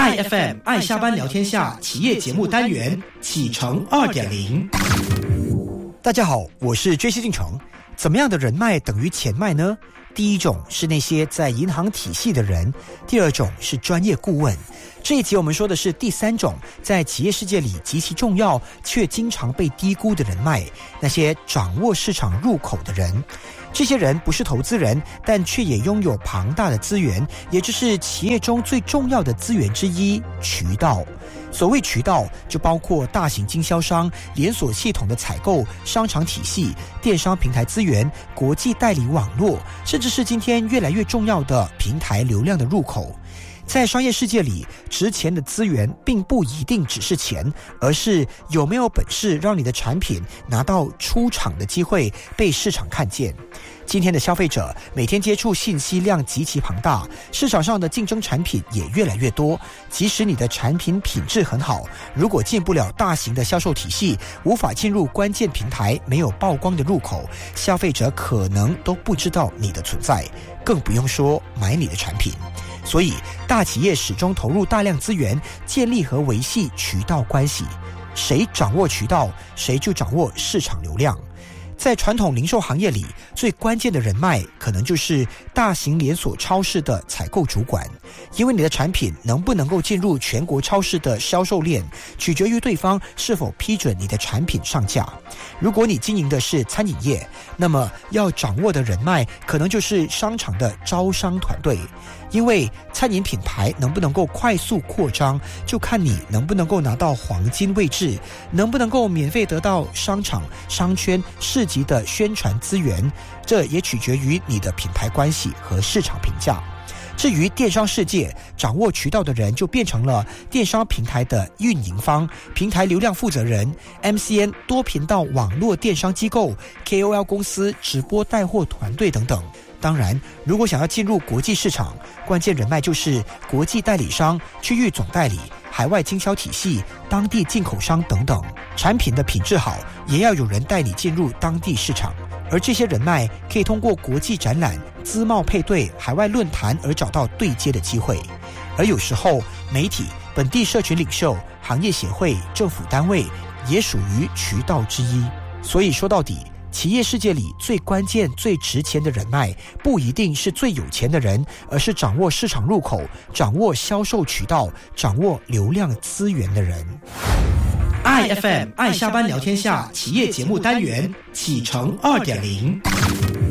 IFM 爱下班聊天下企业节目单元启程 2.0。 大家好，我是追西进城。怎么样的人脉等于钱脉呢？第一种是那些在银行体系的人，第二种是专业顾问。这一集我们说的是第三种，在企业世界里极其重要却经常被低估的人脉，那些掌握市场入口的人。这些人不是投资人，但却也拥有庞大的资源，也就是企业中最重要的资源之一——渠道。所谓渠道，就包括大型经销商、连锁系统的采购、商场体系、电商平台资源、国际代理网络，甚至是今天越来越重要的平台流量的入口。在商业世界里，值钱的资源并不一定只是钱，而是有没有本事让你的产品拿到出场的机会，被市场看见。今天的消费者每天接触信息量极其庞大，市场上的竞争产品也越来越多。即使你的产品品质很好，如果进不了大型的销售体系，无法进入关键平台，没有曝光的入口，消费者可能都不知道你的存在，更不用说买你的产品。所以大企业始终投入大量资源建立和维系渠道关系，谁掌握渠道，谁就掌握市场流量。在传统零售行业里，最关键的人脉可能就是大型连锁超市的采购主管，因为你的产品能不能够进入全国超市的销售链，取决于对方是否批准你的产品上架。如果你经营的是餐饮业，那么要掌握的人脉可能就是商场的招商团队，因为餐饮品牌能不能够快速扩张，就看你能不能够拿到黄金位置，能不能够免费得到商场、商圈、市集的宣传资源，这也取决于你的品牌关系和市场评价。至于电商世界，掌握渠道的人就变成了电商平台的运营方、平台流量负责人、MCN 多频道网络电商机构、KOL 公司、直播带货团队等等。当然，如果想要进入国际市场，关键人脉就是国际代理商、区域总代理、海外经销体系、当地进口商等等。产品的品质好，也要有人带你进入当地市场。而这些人脉可以通过国际展览、资贸配对、海外论坛而找到对接的机会。而有时候，媒体、本地社群领袖、行业协会、政府单位也属于渠道之一。所以说到底，企业世界里最关键、最值钱的人脉，不一定是最有钱的人，而是掌握市场入口、掌握销售渠道、掌握流量资源的人。 IFM 爱下班聊天下企业节目单元启程 2.0。